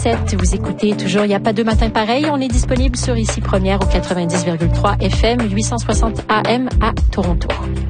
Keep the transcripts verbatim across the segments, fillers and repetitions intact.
dix-sept. Vous écoutez toujours Il n'y a pas de matin pareil. On est disponible sur Ici Première au quatre-vingt-dix virgule trois F M, huit cent soixante A M à Toronto.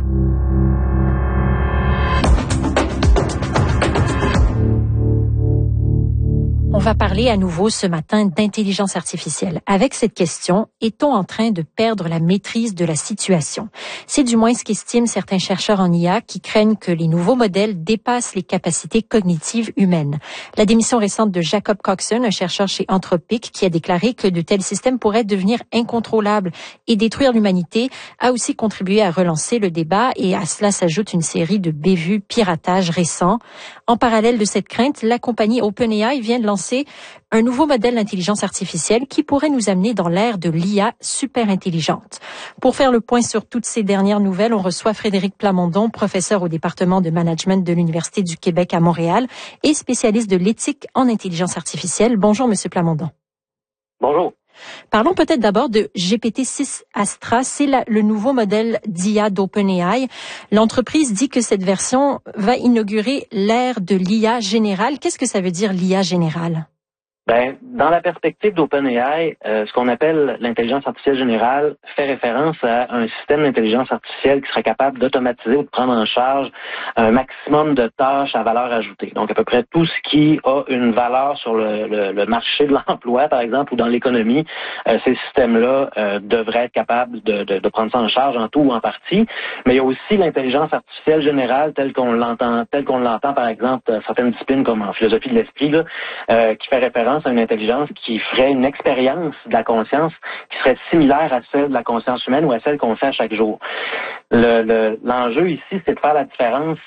On va parler à nouveau ce matin d'intelligence artificielle. Avec cette question, est-on en train de perdre la maîtrise de la situation? C'est du moins ce qu'estiment certains chercheurs en I A qui craignent que les nouveaux modèles dépassent les capacités cognitives humaines. La démission récente de Jacob Coxon, un chercheur chez Anthropic, qui a déclaré que de tels systèmes pourraient devenir incontrôlables et détruire l'humanité, a aussi contribué à relancer le débat et à cela s'ajoute une série de bévues piratages récents. En parallèle de cette crainte, la compagnie OpenAI vient de lancer un nouveau modèle d'intelligence artificielle qui pourrait nous amener dans l'ère de l'I A super intelligente. Pour faire le point sur toutes ces dernières nouvelles, on reçoit Frédéric Plamondon, professeur au département de management de l'Université du Québec à Montréal et spécialiste de l'éthique en intelligence artificielle. Bonjour, Monsieur Plamondon. Bonjour. Parlons peut-être d'abord de G P T six Astra. C'est la, le nouveau modèle d'I A d'OpenAI. L'entreprise dit que cette version va inaugurer l'ère de l'I A générale. Qu'est-ce que ça veut dire l'I A générale? Ben, dans la perspective d'OpenAI, euh, ce qu'on appelle l'intelligence artificielle générale fait référence à un système d'intelligence artificielle qui serait capable d'automatiser ou de prendre en charge un maximum de tâches à valeur ajoutée. Donc, à peu près tout ce qui a une valeur sur le, le, le marché de l'emploi, par exemple, ou dans l'économie, euh, ces systèmes-là euh, devraient être capables de, de, de prendre ça en charge en tout ou en partie. Mais il y a aussi l'intelligence artificielle générale telle qu'on l'entend, telle qu'on l'entend, par exemple, dans certaines disciplines comme en philosophie de l'esprit, là, euh, qui fait référence à une intelligence qui ferait une expérience de la conscience qui serait similaire à celle de la conscience humaine ou à celle qu'on fait à chaque jour. Le, le, l'enjeu ici, c'est de faire la différence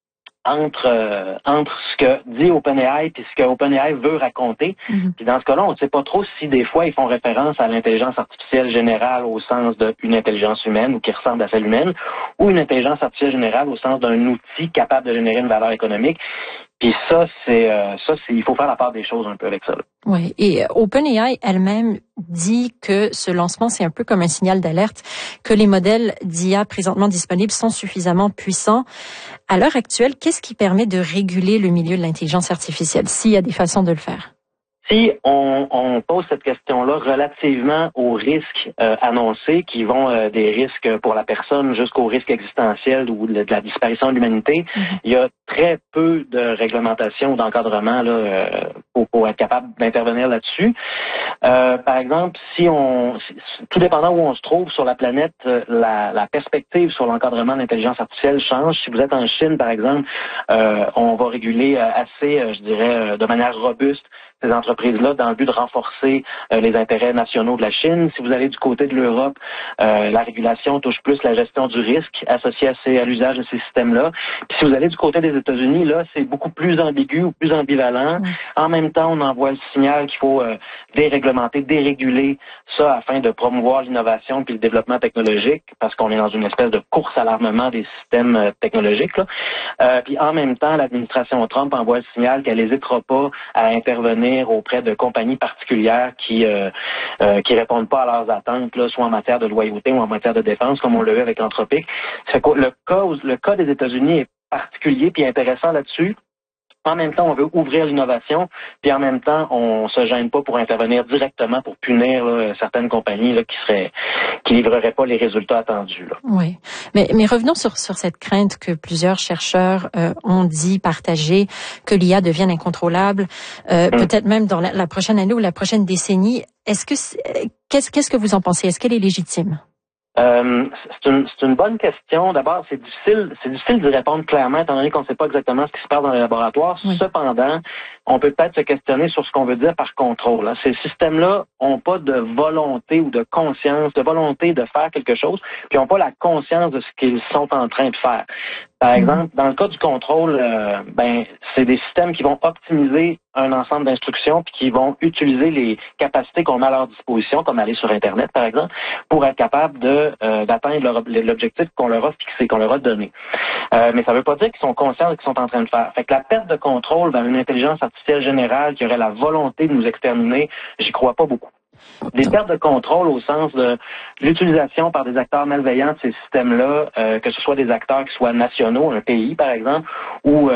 entre euh, entre ce que dit OpenAI et ce que OpenAI veut raconter. Mm-hmm. Puis dans ce cas-là, on ne sait pas trop si des fois ils font référence à l'intelligence artificielle générale au sens d'une intelligence humaine ou qui ressemble à celle humaine, ou une intelligence artificielle générale au sens d'un outil capable de générer une valeur économique. Puis ça, c'est euh, ça, c'est il faut faire la part des choses un peu avec ça. Là. Oui, et OpenAI elle-même dit que ce lancement, c'est un peu comme un signal d'alerte, que les modèles d'I A présentement disponibles sont suffisamment puissants. À l'heure actuelle, qu'est-ce qui permet de réguler le milieu de l'intelligence artificielle, s'il y a des façons de le faire? Si on, on pose cette question-là relativement aux risques euh, annoncés, qui vont euh, des risques pour la personne jusqu'aux risques existentiels ou de, de la disparition de l'humanité, mm-hmm. il y a très peu de réglementation ou d'encadrement là, euh, pour, pour être capable d'intervenir là-dessus. Euh, par exemple, si on, si, tout dépendant où on se trouve sur la planète, la, la perspective sur l'encadrement de l'intelligence artificielle change. Si vous êtes en Chine, par exemple, euh, on va réguler assez, je dirais, de manière robuste ces entreprises-là dans le but de renforcer euh, les intérêts nationaux de la Chine. Si vous allez du côté de l'Europe, euh, la régulation touche plus la gestion du risque associé à, ces, à l'usage de ces systèmes-là. Puis si vous allez du côté des États-Unis, là, c'est beaucoup plus ambigu ou plus ambivalent. Mmh. En même temps, on envoie le signal qu'il faut euh, déréglementer, déréguler ça afin de promouvoir l'innovation puis le développement technologique, parce qu'on est dans une espèce de course à l'armement des systèmes euh, technologiques. Là. Euh, puis en même temps, l'administration Trump envoie le signal qu'elle n'hésitera pas à intervenir auprès de compagnies particulières qui euh, euh, qui répondent pas à leurs attentes, là, soit en matière de loyauté ou en matière de défense, comme on l'a vu avec Anthropic. C'est que le cas le cas des États-Unis est particulier puis intéressant là-dessus. En même temps, on veut ouvrir l'innovation, puis en même temps, on se gêne pas pour intervenir directement pour punir là, certaines compagnies là, qui seraient qui livreraient pas les résultats attendus. Là. Oui, mais mais revenons sur sur cette crainte que plusieurs chercheurs euh, ont dit partager, que l'I A devienne incontrôlable, euh, hum. peut-être même dans la, la prochaine année ou la prochaine décennie. Est-ce que c'est, qu'est-ce qu'est-ce que vous en pensez? Est-ce qu'elle est légitime? Euh, c'est une, c'est une bonne question. D'abord, c'est difficile, c'est difficile d'y répondre clairement, étant donné qu'on ne sait pas exactement ce qui se passe dans les laboratoires. Oui. Cependant, on peut peut-être se questionner sur ce qu'on veut dire par contrôle. Hein. Ces systèmes-là n'ont pas de volonté ou de conscience, de volonté de faire quelque chose, puis n'ont pas la conscience de ce qu'ils sont en train de faire. Par exemple, dans le cas du contrôle, euh, ben c'est des systèmes qui vont optimiser un ensemble d'instructions puis qui vont utiliser les capacités qu'on a à leur disposition, comme aller sur Internet, par exemple, pour être capable de euh, d'atteindre leur, l'objectif qu'on leur a fixé, qu'on leur a donné. Euh, mais ça ne veut pas dire qu'ils sont conscients de ce qu'ils sont en train de faire. Fait que la perte de contrôle dans une intelligence artificielle générale qui aurait la volonté de nous exterminer, j'y crois pas beaucoup. Des pertes de contrôle au sens de l'utilisation par des acteurs malveillants de ces systèmes-là, euh, que ce soit des acteurs qui soient nationaux, un pays par exemple, ou